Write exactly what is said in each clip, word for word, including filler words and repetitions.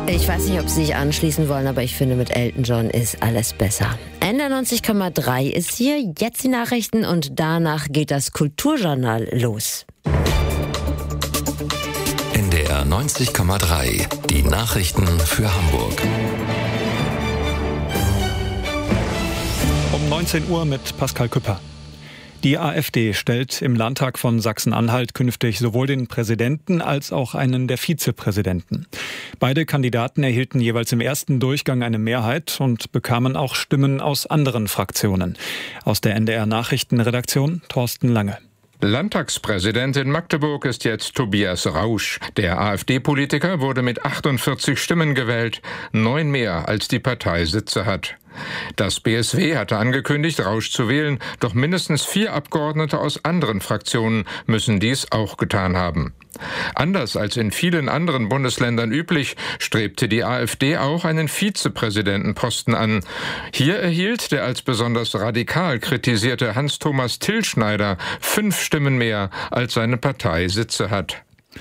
Ich weiß nicht, ob Sie sich anschließen wollen, aber ich finde, mit Elton John ist alles besser. neunzig Komma drei ist hier, jetzt die Nachrichten und danach geht das Kulturjournal los. N D R neunzig Komma drei, die Nachrichten für Hamburg. Um neunzehn Uhr mit Pascal Küpper. Die AfD stellt im Landtag von Sachsen-Anhalt künftig sowohl den Präsidenten als auch einen der Vizepräsidenten. Beide Kandidaten erhielten jeweils im ersten Durchgang eine Mehrheit und bekamen auch Stimmen aus anderen Fraktionen. Aus der N D R-Nachrichtenredaktion Thorsten Lange. Landtagspräsident in Magdeburg ist jetzt Tobias Rausch. Der AfD-Politiker wurde mit achtundvierzig Stimmen gewählt, neun mehr als die Partei Sitze hat. Das B S W hatte angekündigt, Rausch zu wählen, doch mindestens vier Abgeordnete aus anderen Fraktionen müssen dies auch getan haben. Anders als in vielen anderen Bundesländern üblich, strebte die AfD auch einen Vizepräsidentenposten an. Hier erhielt der als besonders radikal kritisierte Hans-Thomas Tillschneider fünf Stimmen mehr, als seine Partei Sitze hat.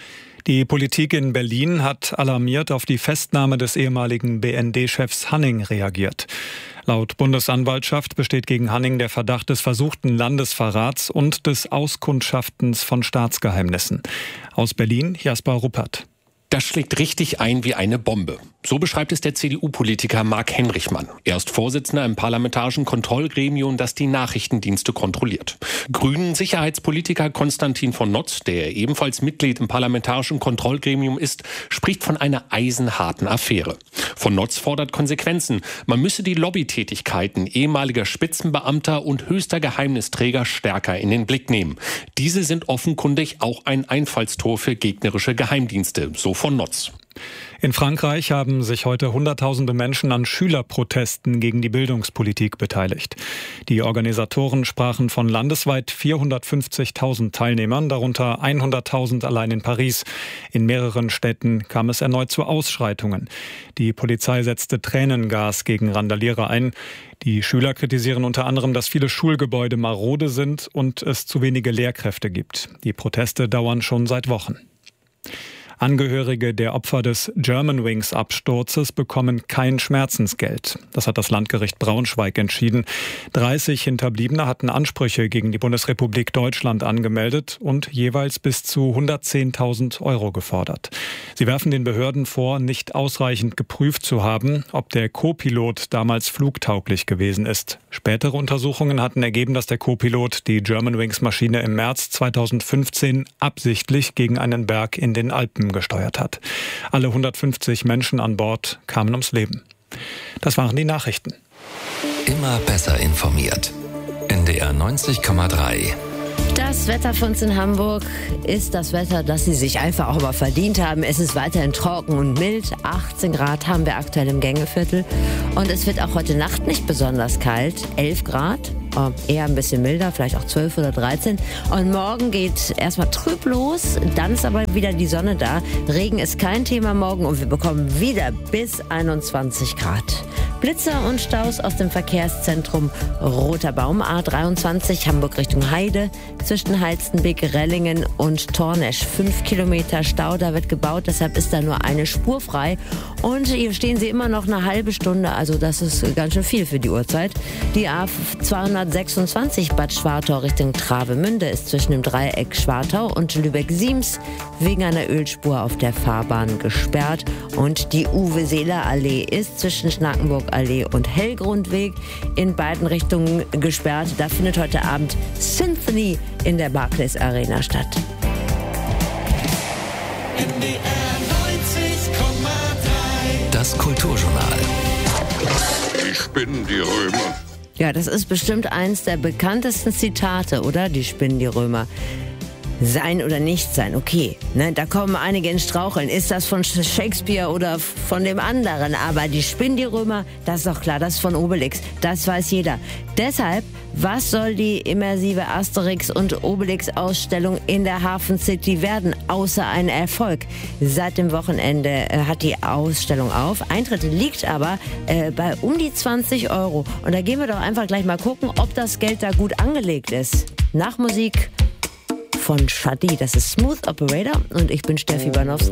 Die Politik in Berlin hat alarmiert auf die Festnahme des ehemaligen B N D-Chefs Hanning reagiert. Laut Bundesanwaltschaft besteht gegen Hanning der Verdacht des versuchten Landesverrats und des Auskundschaftens von Staatsgeheimnissen. Aus Berlin Jasper Ruppert. Das schlägt richtig ein wie eine Bombe. So beschreibt es der C D U-Politiker Marc Henrichmann. Er ist Vorsitzender im parlamentarischen Kontrollgremium, das die Nachrichtendienste kontrolliert. Grünen-Sicherheitspolitiker Konstantin von Notz, der ebenfalls Mitglied im parlamentarischen Kontrollgremium ist, spricht von einer eisenharten Affäre. Von Notz fordert Konsequenzen. Man müsse die Lobbytätigkeiten ehemaliger Spitzenbeamter und höchster Geheimnisträger stärker in den Blick nehmen. Diese sind offenkundig auch ein Einfallstor für gegnerische Geheimdienste, so von Notz. In Frankreich haben sich heute Hunderttausende Menschen an Schülerprotesten gegen die Bildungspolitik beteiligt. Die Organisatoren sprachen von landesweit vierhundertfünfzigtausend Teilnehmern, darunter hunderttausend allein in Paris. In mehreren Städten kam es erneut zu Ausschreitungen. Die Polizei setzte Tränengas gegen Randalierer ein. Die Schüler kritisieren unter anderem, dass viele Schulgebäude marode sind und es zu wenige Lehrkräfte gibt. Die Proteste dauern schon seit Wochen. Angehörige der Opfer des Germanwings-Absturzes bekommen kein Schmerzensgeld. Das hat das Landgericht Braunschweig entschieden. dreißig Hinterbliebene hatten Ansprüche gegen die Bundesrepublik Deutschland angemeldet und jeweils bis zu hundertzehntausend Euro gefordert. Sie werfen den Behörden vor, nicht ausreichend geprüft zu haben, ob der Co-Pilot damals flugtauglich gewesen ist. Spätere Untersuchungen hatten ergeben, dass der Co-Pilot die Germanwings-Maschine im März zweitausendfünfzehn absichtlich gegen einen Berg in den Alpen gesteuert hat. Alle hundertfünfzig Menschen an Bord kamen ums Leben. Das waren die Nachrichten. Immer besser informiert. N D R neunzig Komma drei. Das Wetter für uns in Hamburg ist das Wetter, das Sie sich einfach auch mal verdient haben. Es ist weiterhin trocken und mild. achtzehn Grad haben wir aktuell im Gängeviertel. Und es wird auch heute Nacht nicht besonders kalt. elf Grad. Eher ein bisschen milder, vielleicht auch zwölf oder dreizehn. Und morgen geht erstmal trüb los, dann ist aber wieder die Sonne da. Regen ist kein Thema morgen und wir bekommen wieder bis einundzwanzig Grad. Blitze und Staus aus dem Verkehrszentrum Roter Baum, A dreiundzwanzig, Hamburg Richtung Heide, zwischen Halstenbek, Rellingen und Tornesch. Fünf Kilometer Stau, da wird gebaut, deshalb ist da nur eine Spur frei. Und hier stehen Sie immer noch eine halbe Stunde, also das ist ganz schön viel für die Uhrzeit. Die A zweihundertsechsundzwanzig Bad Schwartau Richtung Travemünde ist zwischen dem Dreieck Schwartau und Lübeck-Siems wegen einer Ölspur auf der Fahrbahn gesperrt. Und die Uwe-Seeler-Allee ist zwischen Schnackenburg-Allee und Hellgrundweg in beiden Richtungen gesperrt. Da findet heute Abend Symphony in der Barclays Arena statt. N D R neunzig Komma drei. Das Kulturjournal. Ich bin die Römer. Ja, das ist bestimmt eins der bekanntesten Zitate, oder? Die spinnen die Römer. Sein oder nicht sein, okay. Ne, da kommen einige ins Straucheln. Ist das von Shakespeare oder von dem anderen? Aber die spinnen die Römer, das ist doch klar, das ist von Obelix. Das weiß jeder. Deshalb, was soll die immersive Asterix- und Obelix-Ausstellung in der Hafen City werden, außer ein Erfolg? Seit dem Wochenende äh, hat die Ausstellung auf. Eintritt liegt aber äh, bei um die zwanzig Euro. Und da gehen wir doch einfach gleich mal gucken, ob das Geld da gut angelegt ist. Nach Musik von Shadi, das ist Smooth Operator und ich bin Steffi Banowski.